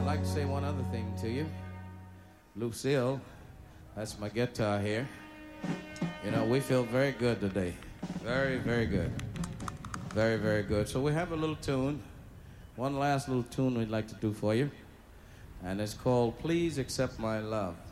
like to say one other thing to you. Lucille, that's my guitar here. You know, we feel very good today. Very, very good. Very, very good. So we have a little tune, one last little tune we'd like to do for you. And it's called Please Accept My Love.